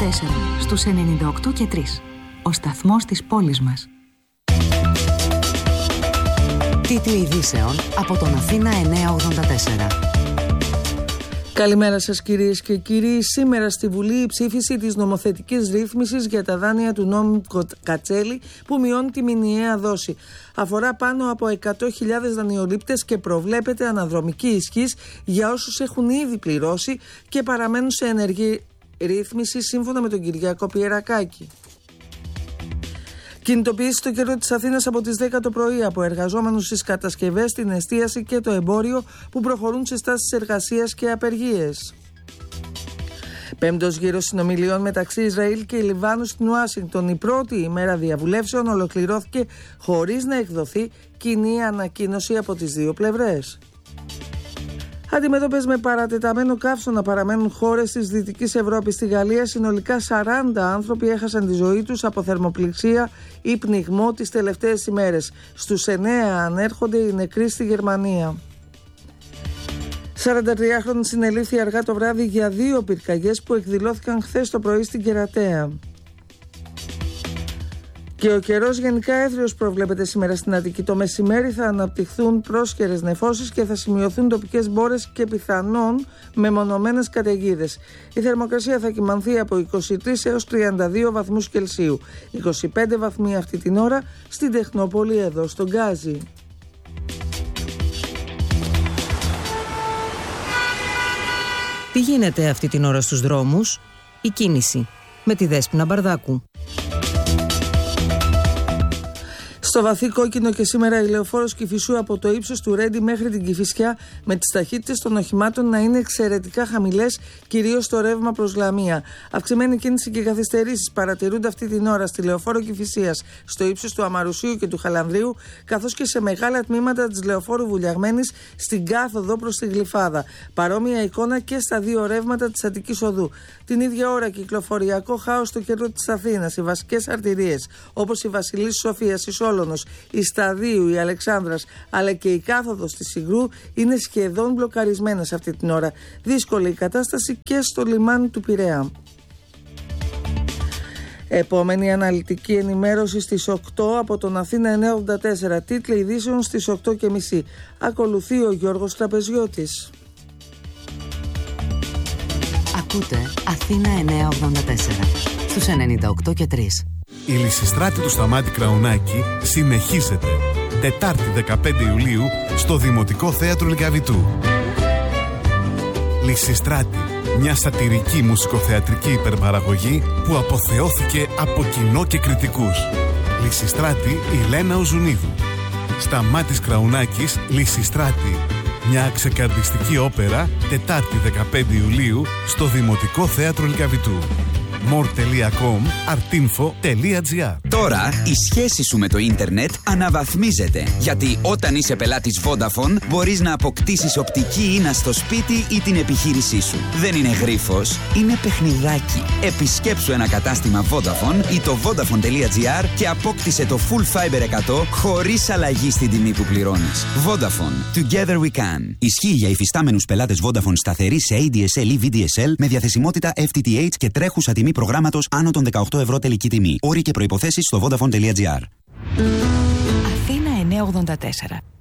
στους 98 και 3. Ο σταθμός της πόλης μας. Τίτλοι ειδήσεων από τον Αθήνα 984. Καλημέρα σας κυρίες και κύριοι. Σήμερα στη Βουλή η ψήφιση της νομοθετικής ρύθμισης για τα δάνεια του νόμου Κατσέλη που μειώνει τη μηνιαία δόση. Αφορά πάνω από 100.000 δανειολήπτες και προβλέπεται αναδρομική ισχύς για όσους έχουν ήδη πληρώσει και παραμένουν σε ενεργή ρύθμιση σύμφωνα με τον Κυριάκο Πιερακάκη. Κινητοποιήσει στο κέντρο της Αθήνας από τις 10 το πρωί από εργαζόμενους στις κατασκευές, την εστίαση και το εμπόριο που προχωρούν σε στάσεις εργασίας και απεργίες. Πέμπτος γύρος συνομιλιών μεταξύ Ισραήλ και Λιβάνου στην Ουάσιγκτον. Η πρώτη ημέρα διαβουλεύσεων ολοκληρώθηκε χωρίς να εκδοθεί κοινή ανακοίνωση από τις δύο πλευρές. Αντιμέτωπες με παρατεταμένο καύσωνα παραμένουν χώρες της Δυτικής Ευρώπης. Στη Γαλλία συνολικά 40 άνθρωποι έχασαν τη ζωή τους από θερμοπληξία ή πνιγμό τις τελευταίες ημέρες. Στους 9 ανέρχονται οι νεκροί στη Γερμανία. 43χρονη συνελήφθη αργά το βράδυ για 2 πυρκαγιές που εκδηλώθηκαν χθες το πρωί στην Κερατέα. Και ο καιρός γενικά έθριος προβλέπεται σήμερα στην Αττική. Το μεσημέρι θα αναπτυχθούν πρόσκαιρες νεφώσεις και θα σημειωθούν τοπικές μπόρες και πιθανόν μεμονωμένες καταιγίδες. Η θερμοκρασία θα κυμανθεί από 23 έως 32 βαθμούς Κελσίου. 25 βαθμοί αυτή την ώρα στην Τεχνόπολη εδώ στον Γκάζι. Τι γίνεται αυτή την ώρα στους δρόμους? Η κίνηση με τη Δέσποινα Μπαρδάκου. Στο βαθύ κόκκινο και σήμερα η λεωφόρος Κηφισού από το ύψος του Ρέντι μέχρι την Κηφισιά με τις ταχύτητες των οχημάτων να είναι εξαιρετικά χαμηλές, κυρίως στο ρεύμα προς Λαμία. Αυξημένη κίνηση και καθυστερήσεις παρατηρούνται αυτή την ώρα στη λεωφόρο Κηφισίας, στο ύψος του Αμαρουσίου και του Χαλανδρίου, καθώς και σε μεγάλα τμήματα της λεωφόρου Βουλιαγμένης στην κάθοδο προς τη Γλυφάδα. Παρόμοια εικόνα και στα δύο ρεύματα της Αττικής Οδού. Την ίδια ώρα κυκλοφοριακό χάος στο κέντρο της Αθήνας. Οι βασικές αρτηρίες όπως η Βασιλής Σοφίας, η Σόλωνος, η Σταδίου, η Αλεξάνδρας αλλά και η κάθοδος της Σιγρού είναι σχεδόν μπλοκαρισμένες αυτή την ώρα. Δύσκολη η κατάσταση και στο λιμάνι του Πειραιά. Επόμενη αναλυτική ενημέρωση στις 8 από τον Αθήνα 984. Τίτλοι ειδήσεων στις 8.30. Ακολουθεί ο Γιώργος Τραπεζιώτης. Ακούτε Αθήνα 984 στους 98 και 3. Η Λυσιστράτη του Σταμάτη Κραουνάκη συνεχίζεται. Τετάρτη 15 Ιουλίου στο Δημοτικό Θέατρο Λυκαβητού. Λυσιστράτη, μια σατυρική μουσικοθεατρική υπερπαραγωγή που αποθεώθηκε από κοινό και κριτικούς. Λυσιστράτη η Λένα Οζουνίδου. Σταμάτης Κραουνάκης, Λυσιστράτη. Μια ξεκαρδιστική όπερα, Τετάρτη 15 Ιουλίου στο Δημοτικό Θέατρο Λυκαβητού. more.com artinfo.gr. Τώρα η σχέση σου με το ίντερνετ αναβαθμίζεται. Γιατί όταν είσαι πελάτης Vodafone μπορείς να αποκτήσεις οπτική ίνα στο σπίτι ή την επιχείρησή σου. Δεν είναι γρίφος, είναι παιχνιδάκι. Επισκέψου ένα κατάστημα Vodafone ή το vodafone.gr και απόκτησε το Full Fiber 100 χωρίς αλλαγή στην τιμή που πληρώνεις. Vodafone. Together we can. Ισχύει για υφιστάμενους πελάτες Vodafone σταθερή σε ADSL ή VDSL με διαθεσιμότητα FTTH και τρέχουσα τιμή προγράμματος άνω των 18 ευρώ τελική τιμή. Όροι και προϋποθέσεις στο vodafone.gr. Αθήνα 984.